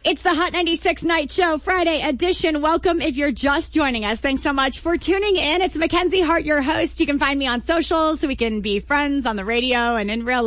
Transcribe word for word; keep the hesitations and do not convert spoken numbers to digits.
It's the Hot ninety-six Night Show Friday edition. Welcome if you're just joining us. Thanks so much for tuning in. It's Mackenzie Hart, your host. You can find me on socials so we can be friends on the radio and in real life.